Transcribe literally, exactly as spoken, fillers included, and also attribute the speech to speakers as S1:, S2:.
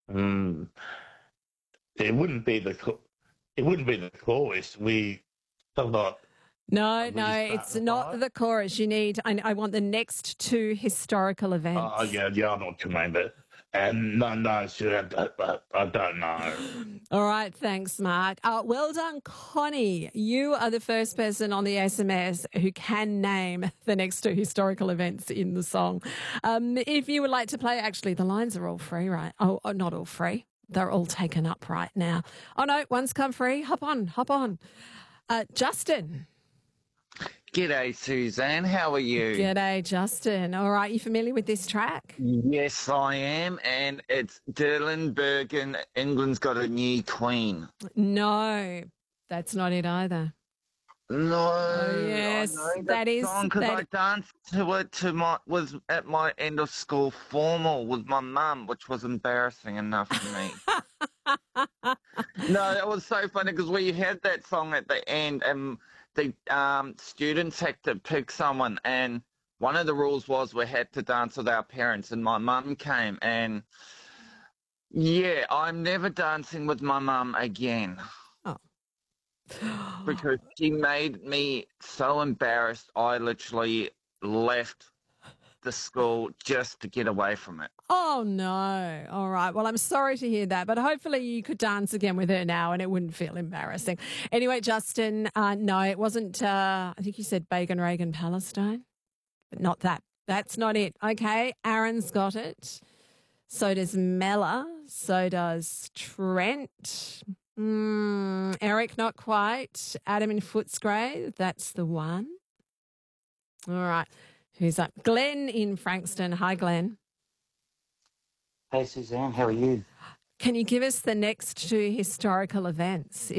S1: Mm, it wouldn't be the cho- it wouldn't be the chorus. We still got
S2: No,
S1: a
S2: no,
S1: restart
S2: it's
S1: the
S2: not
S1: fire.
S2: the chorus. You need, I, I want the next two historical
S1: Oh
S2: events.
S1: yeah, yeah, I know what you mean, but and no, no, sure, I, I, I don't know.
S2: All right, thanks, Mark. Uh, well done, Connie. You are the first person on the S M S who can name the next two historical events in the song. Um, if you would like to play, actually, the lines are all free, right? Oh, oh, not all free. They're all taken up right now. Oh, no, one's come free. Hop on, hop on. Uh, Justin.
S3: G'day, Suzanne. How are you?
S2: G'day, Justin. All right, you familiar with this track?
S3: Yes, I am. And it's Dylan Bergen. England's got a new queen.
S2: No, that's not it either.
S3: No,
S2: Oh, yes,
S3: I know
S2: that
S3: that
S2: is
S3: song because
S2: that.
S3: I danced to it to my was at my end of school formal with my mum, which was embarrassing enough for me. No, it was so funny because we had that song at the end, and the um, students had to pick someone, and one of the rules was we had to dance with our parents, and my mum came, and yeah, I'm never dancing with my mum again
S2: Oh.
S3: because she made me so embarrassed. I literally left the school just to get away from it.
S2: Oh, no. All right. Well, I'm sorry to hear that, but hopefully you could dance again with her now and it wouldn't feel embarrassing. Anyway, Justin, uh, no, it wasn't, uh, I think you said Bacon, Reagan, Palestine, but not that. That's not it. Okay. Aaron's got it. So does Mella. So does Trent. Mm, Eric, not quite. Adam in Footscray. That's the one. All right. Who's up? Glenn in Frankston. Hi, Glenn.
S4: Hey Suzanne, how are you?
S2: Can you give us the next two historical events?